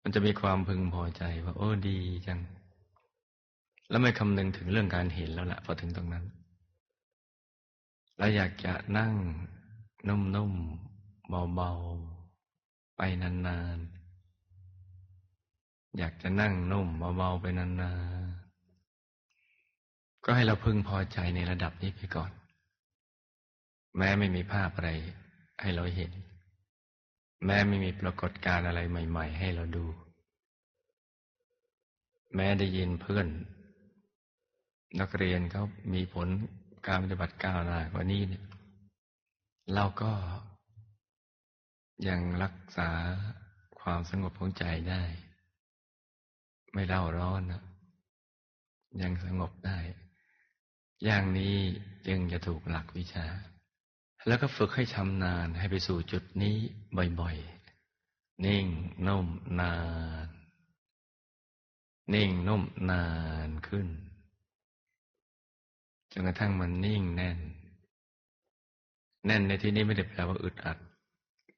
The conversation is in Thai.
มันจะมีความพึงพอใจว่าโอ้ดีจังแล้วไม่คำนึงถึงเรื่องการเห็นแล้วล่ะพอถึงตรงนั้นแล้วอยากจะนั่งนุ่มๆเบาๆไปนานๆอยากจะนั่งนุ่มเบาๆไปนานๆก็ให้เราพึงพอใจในระดับนี้ไปก่อนแม้ไม่มีภาพอะไรให้เราเห็นแม้ไม่มีปรากฏการณ์อะไรใหม่ๆให้เราดูแม้ได้ยินเพื่อนนักเรียนเขามีผลการปฏิบัติก้าวหน้ากว่านี้เนี่ยเราก็ยังรักษาความสงบของใจได้ไม่เร่าร้อนนะยังสงบได้อย่างนี้จึงจะถูกหลักวิชาแล้วก็ฝึกให้ชำนาญให้ไปสู่จุดนี้บ่อยๆนิ่งนุ่มนานนิ่งนุ่มนานขึ้นจนกระทั่งมันนิ่งแน่นแน่นในที่นี้ไม่ได้แปลว่าอึดอัด